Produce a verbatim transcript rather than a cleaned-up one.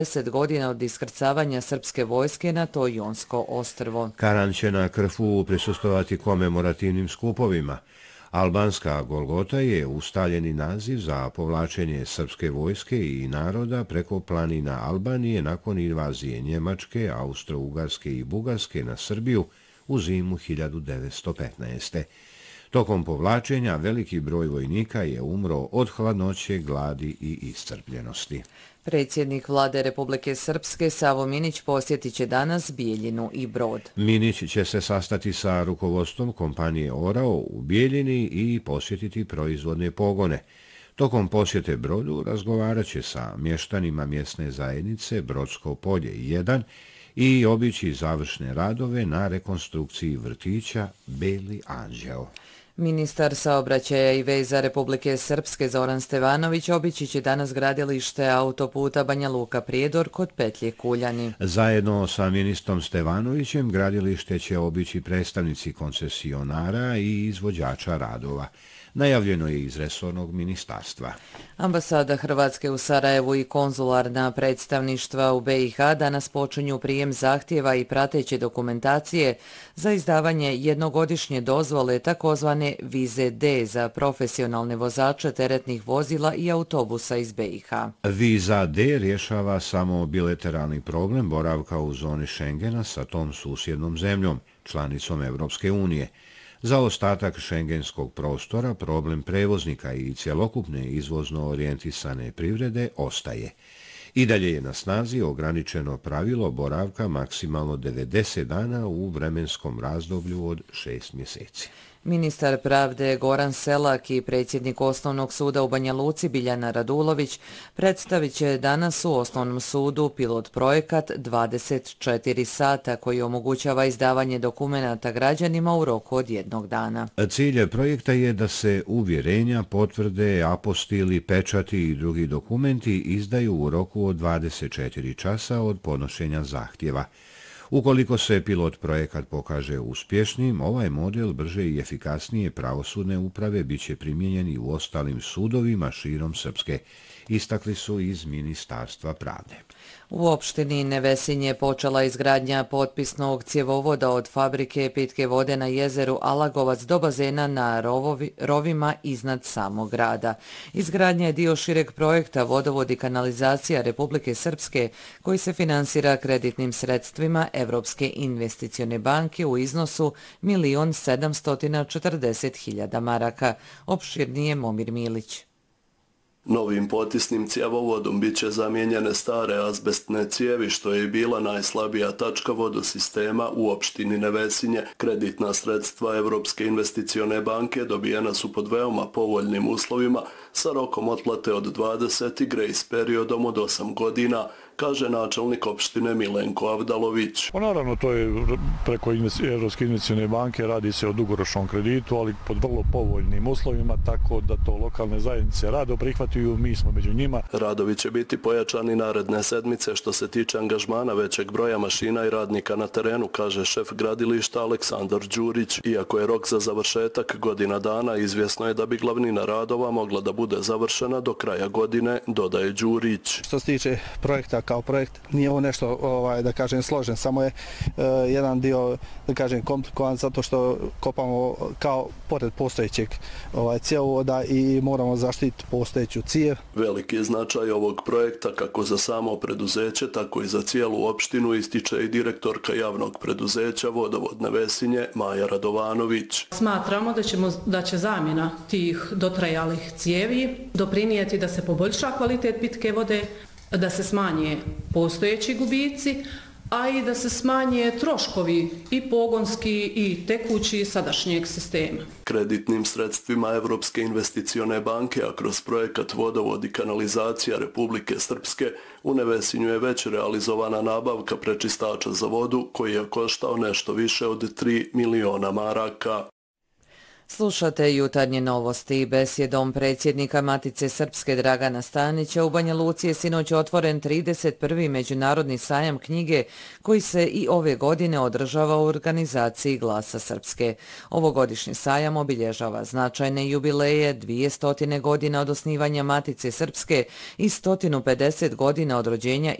deset godina od iskrcavanja srpske vojske na to Jonsko ostrvo. Karan će na Krfu prisustovati komemorativnim skupovima. Albanska Golgota je ustaljeni naziv za povlačenje srpske vojske i naroda preko planina Albanije nakon invazije Njemačke, Austro-Ugarske i Bugarske na Srbiju u zimu hiljadu devetsto petnaeste. Tokom povlačenja veliki broj vojnika je umro od hladnoće, gladi i iscrpljenosti. Predsjednik vlade Republike Srpske Savo Minić posjetit će danas Bijeljinu i Brod. Minić će se sastati sa rukovodstvom kompanije Orao u Bijeljini i posjetiti proizvodne pogone. Tokom posjete Brodu razgovarat će sa mještanima mjesne zajednice Brodsko polje jedan i obići završne radove na rekonstrukciji vrtića Beli anđeo. Ministar saobraćaja i veza Republike Srpske Zoran Stevanović obići će danas gradilište autoputa Banja Luka-Prijedor kod petlje Kuljani. Zajedno sa ministrom Stevanovićem gradilište će obići predstavnici koncesionara i izvođača radova. Najavljeno je iz resornog ministarstva. Ambasada Hrvatske u Sarajevu i konzularna predstavništva u B i H danas počinju prijem zahtjeva i prateće dokumentacije za izdavanje jednogodišnje dozvole takozvane vize D za profesionalne vozače teretnih vozila i autobusa iz B i H. Viza D rješava samo bilateralni problem boravka u zoni Schengena sa tom susjednom zemljom, članicom Evropske unije. Za ostatak šengenskog prostora problem prevoznika i cjelokupne izvozno orijentisane privrede ostaje. I dalje je na snazi ograničeno pravilo boravka maksimalno devedeset dana u vremenskom razdoblju od šest mjeseci. Ministar pravde Goran Selak i predsjednik Osnovnog suda u Banja Luci Biljana Radulović predstavit će danas u Osnovnom sudu pilot projekat dvadeset četiri sata koji omogućava izdavanje dokumenata građanima u roku od jednog dana. Cilj projekta je da se uvjerenja, potvrde, apostili, pečati i drugi dokumenti izdaju u roku od dvadeset četiri časa od podnošenja zahtjeva. Ukoliko se pilot projekat pokaže uspješnim, ovaj model brže i efikasnije pravosudne uprave biće primijenjen i u ostalim sudovima širom Srpske, istakli su iz Ministarstva pravde. U opštini Nevesinje je počela izgradnja potpisnog cjevovoda od fabrike pitke vode na jezeru Alagovac do bazena na rovovi, rovima iznad samog grada. Izgradnja je dio šireg projekta Vodovod i kanalizacija Republike Srpske koji se finansira kreditnim sredstvima Evropske investicione banke u iznosu milion sedamsto četrdeset hiljada maraka. Opširnije Momir Milić. Novim potisnim cjevovodom bit će zamijenjene stare azbestne cijevi, što je i bila najslabija tačka vodosistema u opštini Nevesinje. Kreditna sredstva Evropske investicione banke dobijena su pod veoma povoljnim uslovima sa rokom otplate od dvadeset i grace periodom od osam godina, kaže načelnik opštine Milenko Avdalović. Pa naravno, to je preko Evropske investicione banke, radi se o dugoročnom kreditu, ali pod vrlo povoljnim uslovima, tako da to lokalne zajednice rado prihvataju, mi smo među njima. Radovi će biti pojačani naredne sedmice što se tiče angažmana većeg broja mašina i radnika na terenu, kaže šef gradilišta Aleksandar Đurić. Iako je rok za završetak godina dana, izvjesno je da bi glavnina radova mogla da bude završena do kraja godine, dodaje Đurić. Što se tiče projekta kao projekt, nije ovo nešto ovaj, da kažem složen, samo je uh, jedan dio da kažem komplikovan zato što kopamo kao pored postojećeg ovaj, cjevovoda i moramo zaštiti postojeću cijev. Veliki je značaj ovog projekta kako za samo preduzeće, tako i za cijelu opštinu, ističe i direktorka javnog preduzeća Vodovod Nevesinje Maja Radovanović. Smatramo da, ćemo, da će zamjena tih dotrajalih cijevi doprinijeti da se poboljša kvalitet pitke vode, da se smanje postojeći gubici, a i da se smanje troškovi i pogonski i tekući sadašnjeg sistema. Kreditnim sredstvima Evropske investicione banke, a kroz projekat Vodovod i kanalizacija Republike Srpske, u Nevesinju je već realizovana nabavka prečistača za vodu koji je koštao nešto više od tri miliona maraka. Slušate jutarnje novosti. Besjedom predsjednika Matice Srpske Dragana Stanića u Banja Luci je sinoć otvoren trideset prvi međunarodni sajam knjige koji se i ove godine održava u organizaciji Glasa Srpske. Ovogodišnji sajam obilježava značajne jubileje, dvjesto godina od osnivanja Matice Srpske i sto pedeset godina od rođenja